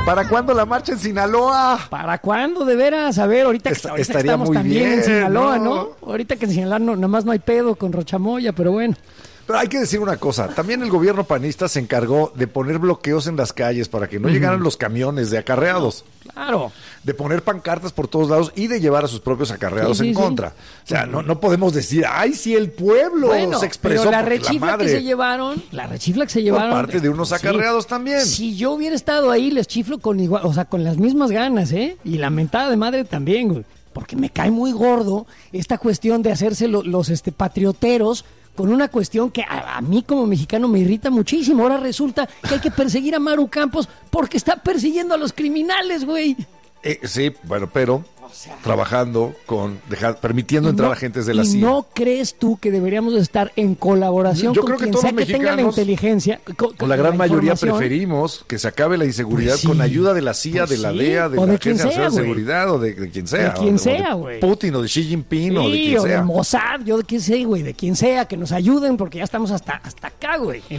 ¿Para cuándo la marcha en Sinaloa? ¿Para cuándo, de veras? A ver, ahorita que estamos muy también bien, en Sinaloa, ¿no? Ahorita que en Sinaloa nada más no hay pedo con Rochamoya, pero bueno. Pero hay que decir una cosa, también el gobierno panista se encargó de poner bloqueos en las calles para que no llegaran los camiones de acarreados. Claro. De poner pancartas por todos lados y de llevar a sus propios acarreados en contra. O sea, no podemos decir, ¡ay, si el pueblo se expresó! Pero la rechifla que se llevaron, por parte de unos acarreados también. Si yo hubiera estado ahí, les chiflo con igual, o sea, con las mismas ganas, ¿eh? Y la mentada de madre también, güey. Porque me cae muy gordo esta cuestión de hacerse los patrioteros con una cuestión que a mí como mexicano me irrita muchísimo. Ahora resulta que hay que perseguir a Maru Campos porque está persiguiendo a los criminales, güey. Sí, bueno, pero trabajando permitiendo entrar a agentes de la CIA. ¿No crees tú que deberíamos estar en colaboración con quien sea que tenga la inteligencia? Con la gran mayoría preferimos que se acabe la inseguridad con ayuda de la CIA, de la DEA, de la Agencia Nacional de Seguridad o de quien sea. De quien sea, güey. Putin o de Xi Jinping o de quien sea. O de Mossad, yo de quien sé, güey, de quien sea, que nos ayuden porque ya estamos hasta acá, güey,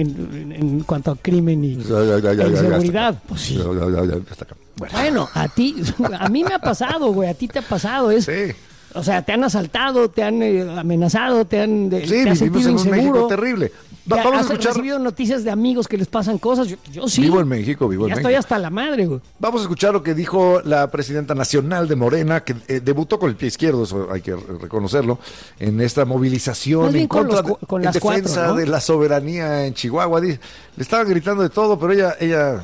en cuanto a crimen y seguridad. Pues sí. Hasta acá. Bueno, a mí me ha pasado, güey, a ti te ha pasado, Sí. O sea, te han asaltado, te han amenazado, te has vivimos en un México terrible. Vamos a escuchar. ¿Has recibido noticias de amigos que les pasan cosas? Yo sí. Vivo en México. Ya estoy hasta la madre, güey. Vamos a escuchar lo que dijo la presidenta nacional de Morena, que debutó con el pie izquierdo, eso hay que reconocerlo, en esta movilización en contra en defensa de la soberanía en Chihuahua. Le estaban gritando de todo, pero ella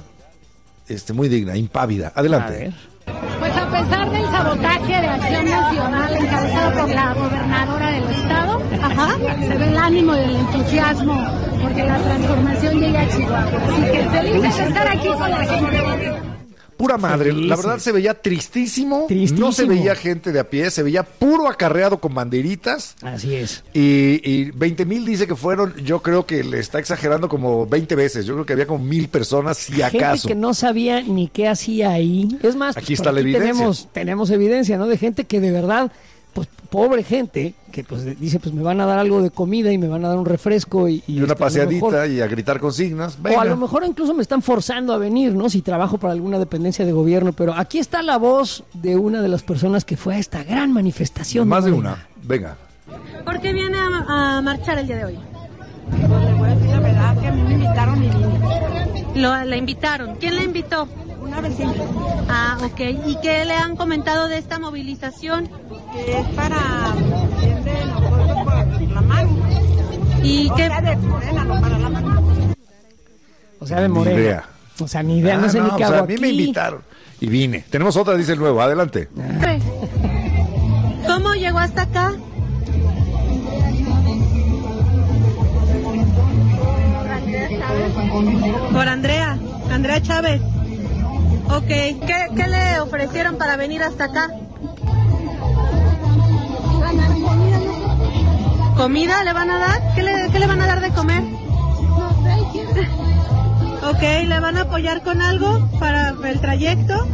muy digna, impávida. Adelante. Pues a pesar del sabotaje de Acción Nacional encabezado por la gobernadora del estado, se ve el ánimo y el entusiasmo porque la transformación llega a Chihuahua. Así que felices de estar aquí con la gente. Pura madre, la verdad se veía tristísimo, no se veía gente de a pie, se veía puro acarreado con banderitas. Así es. Y 20,000 dice que fueron, yo creo que le está exagerando como 20 veces, yo creo que había como 1,000 personas, si acaso. Gente que no sabía ni qué hacía ahí. Es más, aquí está la evidencia. Tenemos evidencia, ¿no? De gente que de verdad, pues pobre gente, que pues dice, pues me van a dar algo de comida y me van a dar un refresco y una paseadita y a gritar consignas. Venga. O a lo mejor incluso me están forzando a venir, ¿no? Si trabajo para alguna dependencia de gobierno, pero aquí está la voz de una de las personas que fue a esta gran manifestación. Más de una, venga. ¿Por qué viene a marchar el día de hoy? Pues le voy a decir la verdad, que a mí me invitaron y vine. La invitaron. ¿Quién la invitó? Una vecina. Ah, ok. ¿Y qué le han comentado de esta movilización? Que es para bien de nosotros por la mano. ¿Y qué? O sea, de Morena, no para la mano. O sea, de Morena. Ni idea. O sea, ni idea, no sé ni qué hago a mí aquí. me invitaron y vine. Tenemos otra, dice el nuevo, adelante. ¿Cómo llegó hasta acá? Por Andrea Chávez. Ok, ¿qué le ofrecieron para venir hasta acá? ¿Comida le van a dar? ¿Qué le van a dar de comer? Ok, ¿le van a apoyar con algo para el trayecto?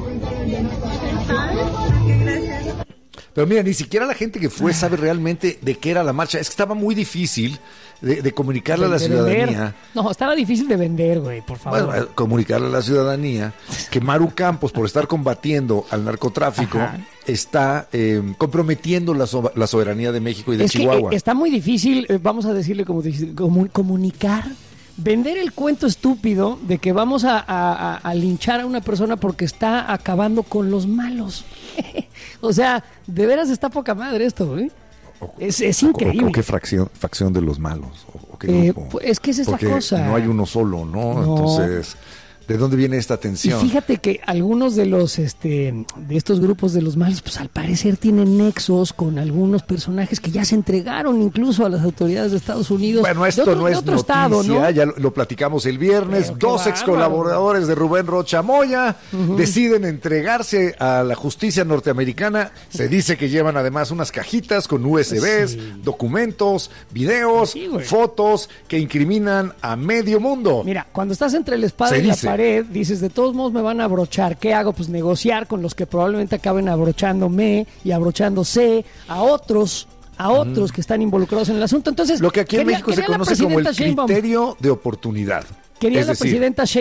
Gracias. Pero mira, ni siquiera la gente que fue sabe realmente de qué era la marcha. Es que estaba muy difícil de comunicarle a la ciudadanía. Vender. No, estaba difícil de vender, güey, por favor. Bueno, comunicarle a la ciudadanía que Maru Campos, por estar combatiendo al narcotráfico, está comprometiendo la soberanía de México y de Chihuahua. Que, está muy difícil, vamos a decirle como comunicar. Vender el cuento estúpido de que vamos a linchar a una persona porque está acabando con los malos. O sea, de veras está poca madre esto, güey. Es increíble. ¿O qué facción de los malos? ¿O qué grupo? Es que es esa porque cosa. No hay uno solo, ¿no? Entonces, ¿de dónde viene esta tensión? Y fíjate que algunos de los de estos grupos de los malos, pues al parecer tienen nexos con algunos personajes que ya se entregaron incluso a las autoridades de Estados Unidos. Bueno, esto no es noticia, estado, ¿no? Ya lo platicamos el viernes. Pero 2 ex colaboradores de Rubén Rocha Moya deciden entregarse a la justicia norteamericana. Se dice que llevan además unas cajitas con USBs, documentos, videos, fotos que incriminan a medio mundo. Mira, cuando estás entre la espada y la pared, dices, de todos modos me van a abrochar. ¿Qué hago? Pues negociar con los que probablemente acaben abrochándome y abrochándose a otros que están involucrados en el asunto. Entonces, lo que aquí en México se conoce como el criterio de oportunidad. Quería la presidenta Sheinbaum